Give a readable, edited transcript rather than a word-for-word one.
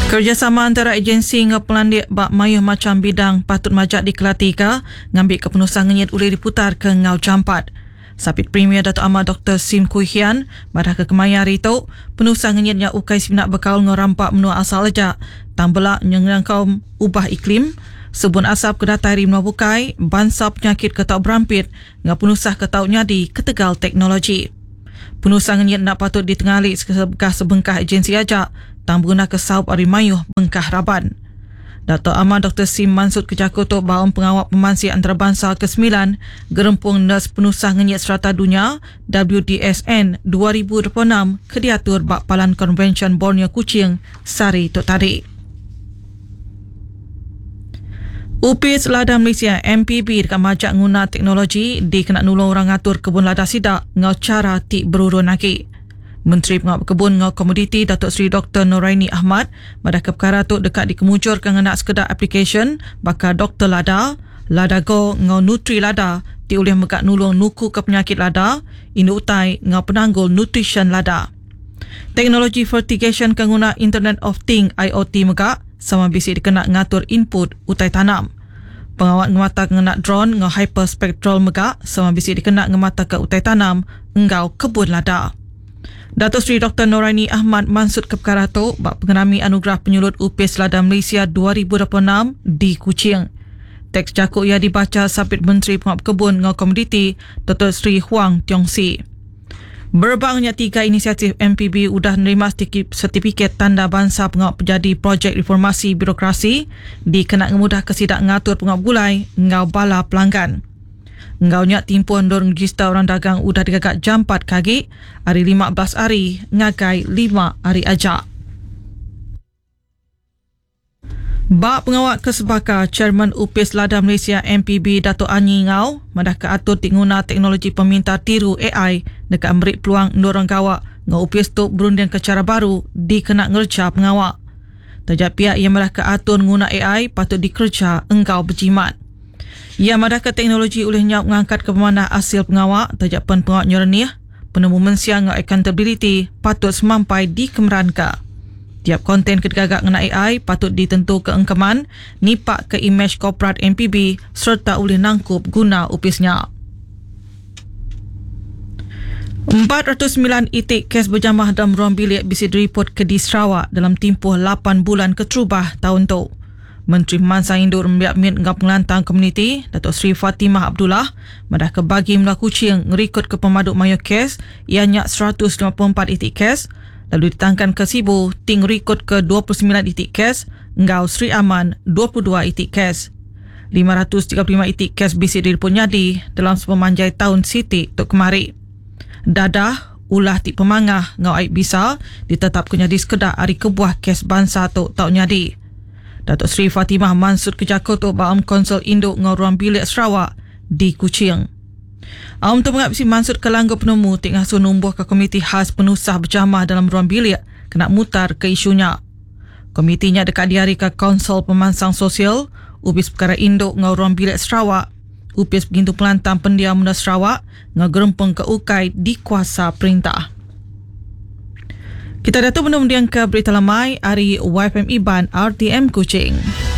Kerjasama antara agensi dengan pelandik bak mayuh macam bidang patut majak di Kelatika ngambil kepenusan ngenyit boleh diputar ke ngau campat. Sapit Premier Datuk Ahmad Dr. Sim Kui Hian badah ke kemaya hari tu penusan ngenyit yang ukai sinak bekal ngorampak menua asal lejak tambelak nyengangkau ubah iklim sebun asap kedatari menua bukai bansa penyakit ketau berampit ngau penusah ketau nyadi ketegal teknologi. Penusan ngenyit nak patut ditengali sebengkah agensi ajak tang berguna ke saup ari mayuh bengkah Raban. Datuk Ahmad Dr. Sim Mansud Kejakutuk bahawa pengawal pemansi antarabangsa ke-9 gerempung NERS penusah ngenyit serata dunia WDSN 2026 ke diatur bak Palan Konvensyen Borneo Kuching sari tok tadi. UPIS Lada Malaysia MPB dekat majak guna teknologi di kena nulung orang atur kebun lada sidak ngau cara tik berurun lagi. Menteri Pengawal Kebun ngau Komoditi Datuk Seri Dr. Noraini Ahmad badah ke perkara tu dekat dikemujurkan ngenak sekedar aplikasi bakal Dr. Lada, Lada Go ngau Nutri Lada diulih megak nulung nuku ke penyakit lada, ini utai ngau penanggul nutrition lada. Teknologi fertigation ke guna Internet of Things IoT megak sama bisi dikenak ngatur input utai tanam. Pengawat ngemata ngenak drone ngau hyperspectral megak sama bisi dikenak ngemata ke utai tanam engau kebun lada. Datuk Seri Dr. Noraini Ahmad Mansud ke perkara tu bak pengenami anugerah penyulut UPIS Lada Malaysia 2026 di Kuching. Teks jakuk ia dibaca Sapit Menteri Pengawal Kebun ngau Komoditi Dr. Sri Huang Tiong Si. Berbangnya 3 inisiatif MPB udah menerima sertifikat tanda bangsa pengawal penjadi projek reformasi birokrasi di kena ngemudah kesidak ngatur pengawal gulai ngau bala pelanggan. Ngau nyak timpuan dorong register orang dagang udah digagak jam 4 kaki, hari 15 hari, ngagai 5 hari ajak. Bak pengawal kesebaka Chairman UPIS Lada Malaysia MPB Datuk Anyi Ngau madah ke atur tingguna teknologi peminta tiru AI dekat memberi peluang dorong gawak ngau UPIS tu berunding ke cara baru di kena ngerja pengawal. Tajak pihak yang madah ke atur guna AI patut dikerja engkau berjimat. Ia madah ke teknologi oleh nyap mengangkat ke pemanah hasil pengawak tajak pengawak nyoraniah penemu mensiang ngau accountability patut semampai di kemeranka. Tiap konten kedegagak ngena AI patut ditentu ke engkeman nipak ke imej korporat MPB serta oleh nangkup guna upisnya. 409 itik kes berjamah dalam ruang bilik bisi direport ke di Sarawak dalam tempoh 8 bulan keterubah tahun tu. Menteri Pemansang Induk Rembiak Mit dengan Pengelantang Komuniti Datuk Seri Fatimah Abdullah madah ke bagi Mula Kuching ngerikut ke pemaduk mayo kes ianya 154 itik kes lalu ditangkan ke Sibu ting rekod ke 29 itik kes ngau Sri Aman 22 itik kes 535 itik kes bisi direput nyadi dalam sepemanjai tahun Siti tok kemari. Dadah ulah tik pemangah ngau aib bisa ditetap kenyadi sekedar hari kebuah kes bangsa tok tau nyadi. Datuk Seri Fatimah Mansud Kejakutuk Baam Konsel Induk ngau ruang bilik Sarawak di Kuching. Aum tu mengabsi Mansud ke langgar penemu tik ngasuh numbuh ke komiti khas penusah berjamah dalam ruang bilik kena mutar ke isunya. Komitinya dekat dihari ke Konsel Pemansang Sosial, UPIS Perkara Induk ngau ruang bilik Sarawak, UPIS Begintu Pelantang Pendiam Muda Sarawak ngau gerempeng ke ukai di kuasa perintah. Kita datuk menundiang ke berita lamai hari YFM Iban RTM Kuching.